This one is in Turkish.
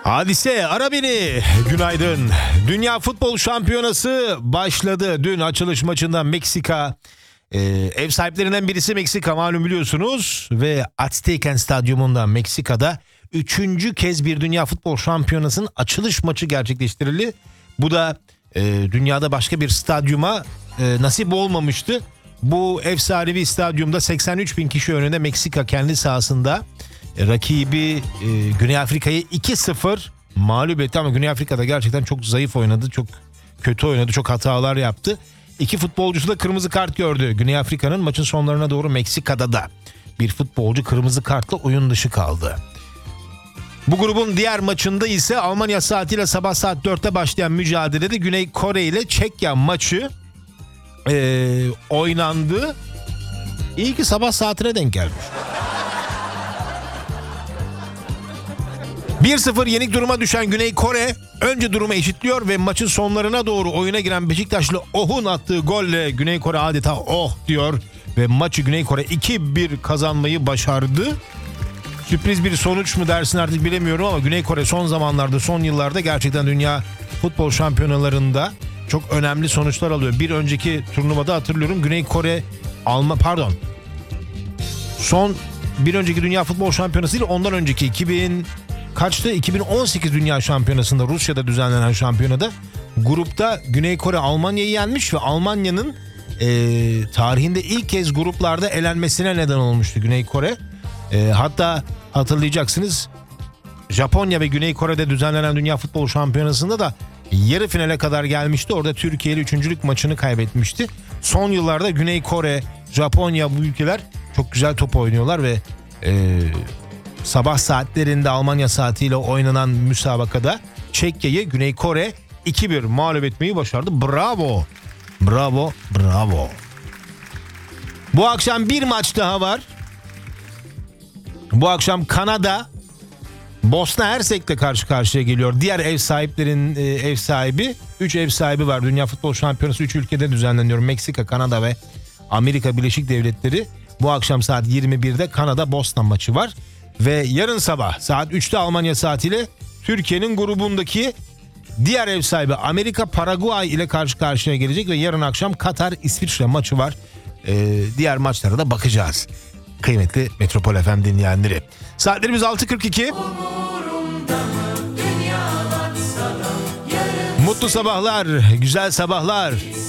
Hadise ara beni. Günaydın. Dünya Futbol Şampiyonası başladı. Dün açılış maçında Meksika, ev sahiplerinden birisi Meksika, malum biliyorsunuz. Ve Azteca Stadyumunda Meksika'da 3. kez bir Dünya Futbol Şampiyonası'nın açılış maçı gerçekleştirildi. Bu da dünyada başka bir stadyuma nasip olmamıştı. Bu ev sahibi stadyumda 83 bin kişi önünde Meksika kendi sahasında rakibi Güney Afrika'yı 2-0 mağlup etti ama Güney Afrika'da gerçekten çok zayıf oynadı, çok kötü oynadı, çok hatalar yaptı. İki futbolcusu da kırmızı kart gördü. Güney Afrika'nın maçın sonlarına doğru Meksika'da da bir futbolcu kırmızı kartla oyun dışı kaldı. Bu grubun diğer maçında ise Almanya saatiyle sabah saat 4'te başlayan mücadelede Güney Kore ile Çekya maçı oynandı. İyi ki sabah saatine denk gelmiş. 1-0 yenik duruma düşen Güney Kore önce durumu eşitliyor ve maçın sonlarına doğru oyuna giren Beşiktaşlı Oh'un attığı golle Güney Kore adeta oh diyor ve maçı Güney Kore 2-1 kazanmayı başardı. Sürpriz bir sonuç mu dersin artık bilemiyorum ama Güney Kore son zamanlarda, son yıllarda gerçekten dünya futbol şampiyonalarında çok önemli sonuçlar alıyor. Bir önceki turnuvada hatırlıyorum Güney Kore bir önceki Dünya Futbol Şampiyonası değil, ondan önceki 2018 Dünya Şampiyonası'nda Rusya'da düzenlenen şampiyonada grupta Güney Kore Almanya'yı yenmiş ve Almanya'nın tarihinde ilk kez gruplarda elenmesine neden olmuştu Güney Kore. Hatta hatırlayacaksınız, Japonya ve Güney Kore'de düzenlenen Dünya Futbol Şampiyonası'nda da yarı finale kadar gelmişti. Orada Türkiye ile üçüncülük maçını kaybetmişti. Son yıllarda Güney Kore, Japonya, bu ülkeler çok güzel top oynuyorlar ve sabah saatlerinde Almanya saatiyle oynanan müsabakada Çekya'yı Güney Kore 2-1 mağlup etmeyi başardı. Bravo. Bravo, bravo. Bu akşam bir maç daha var. Bu akşam Kanada Bosna Hersek'le karşı karşıya geliyor. Diğer ev sahiplerin ev sahibi. 3 ev sahibi var. Dünya Futbol Şampiyonası 3 ülkede düzenleniyor. Meksika, Kanada ve Amerika Birleşik Devletleri. Bu akşam saat 21'de Kanada Bosna maçı var. Ve yarın sabah saat 3'te Almanya saatiyle Türkiye'nin grubundaki diğer ev sahibi Amerika Paraguay ile karşı karşıya gelecek ve yarın akşam Katar İsviçre maçı var. Diğer maçlara da bakacağız. Kıymetli Metropol FM dinleyenleri. Saatlerimiz 6.42. Mutlu sabahlar, güzel sabahlar.